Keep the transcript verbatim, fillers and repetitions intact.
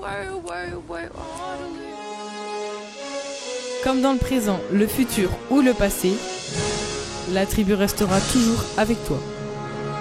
Comme dans le présent, le futur ou le passé, la tribu restera toujours avec toi.